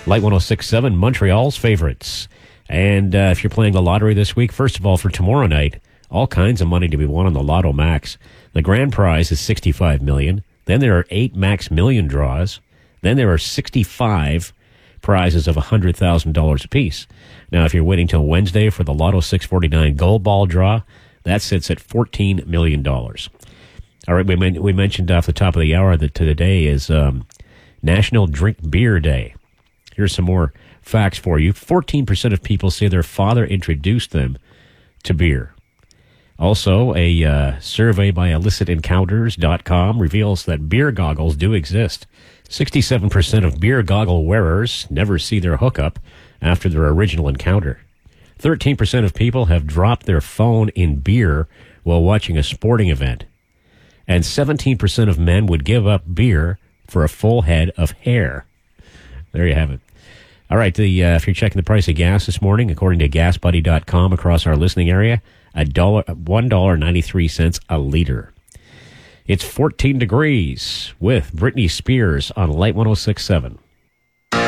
Light 106.7, Montreal's favorites. And if you're playing the lottery this week, first of all, for tomorrow night, all kinds of money to be won on the Lotto Max. The grand prize is $65 million. Then there are 8 Max Million draws. Then there are 65 prizes of $100,000 apiece. Now, if you're waiting till Wednesday for the Lotto 649 Gold Ball draw, that sits at $14 million. All right, we mentioned off the top of the hour that today is National Drink Beer Day. Here's some more facts for you. 14% of people say their father introduced them to beer. Also, a survey by illicitencounters.com reveals that beer goggles do exist. 67% of beer goggle wearers never see their hookup after their original encounter. 13% of people have dropped their phone in beer while watching a sporting event. And 17% of men would give up beer for a full head of hair. There you have it. All right, if you're checking the price of gas this morning, according to GasBuddy.com across our listening area, $1.93 a liter. It's 14 degrees with Britney Spears on Light 106.7.